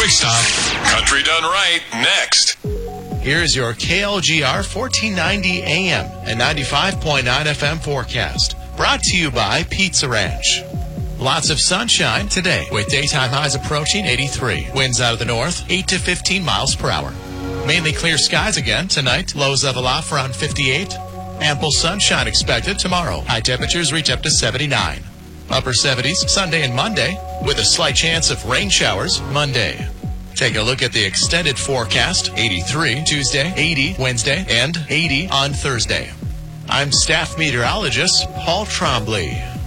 traffic stop. Country Done Right, next. Here's your KLGR 1490 AM and 95.9 FM forecast. Brought to you by Pizza Ranch. Lots of sunshine today with daytime highs approaching 83. Winds out of the north, 8 to 15 miles per hour. Mainly clear skies again tonight. Lows level off around 58. Ample sunshine expected tomorrow. High temperatures reach up to 79. Upper 70s Sunday and Monday with a slight chance of rain showers Monday. Take a look at the extended forecast. 83 Tuesday, 80 Wednesday, and 80 on Thursday. I'm staff meteorologist Paul Trombley.